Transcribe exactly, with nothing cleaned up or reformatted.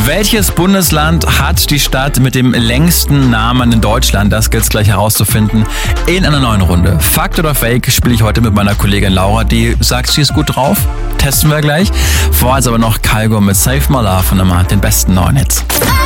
Welches Bundesland hat die Stadt mit dem längsten Namen in Deutschland? Das gilt es gleich herauszufinden in einer neuen Runde. Fakt oder Fake spiele ich heute mit meiner Kollegin Laura, die sagt, sie ist gut drauf. Testen wir gleich. Vorher ist aber noch Kygo mit Save My Love von immer den besten neuen Hits.